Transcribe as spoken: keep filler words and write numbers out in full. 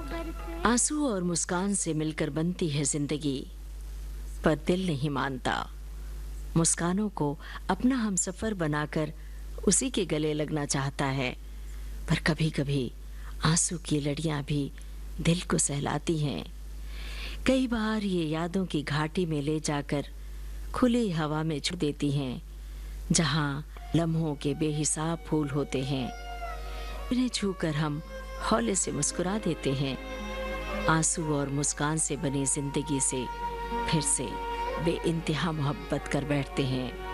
आंसू और मुस्कान से मिलकर बनती है जिंदगी, पर दिल नहीं मानता। मुस्कानों को अपना हमसफर बनाकर उसी के गले लगना चाहता है, पर कभी-कभी आंसू की लड़ियां भी दिल को सहलाती हैं। कई बार ये यादों की घाटी में ले जाकर खुली हवा में छोड़ देती हैं, जहां लम्हों के बेहिसाब फूल होते हैं। इन्हें छूकर हम हौले से मुस्कुरा देते हैं। आंसू और मुस्कान से बनी जिंदगी से फिर से बेइंतहा मोहब्बत कर बैठते हैं।